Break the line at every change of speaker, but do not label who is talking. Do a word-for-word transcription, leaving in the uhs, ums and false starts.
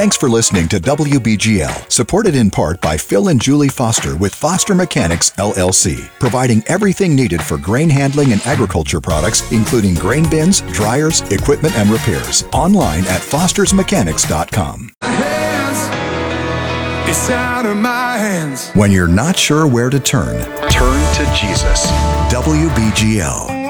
Thanks for listening to W B G L, supported in part by Phil and Julie Foster with Foster Mechanics, L L C, providing everything needed for grain handling and agriculture products, including grain bins, dryers, equipment, and repairs. Online at fosters mechanics dot com.
It's out of my hands.
When you're not sure where to turn, turn to Jesus. W B G L.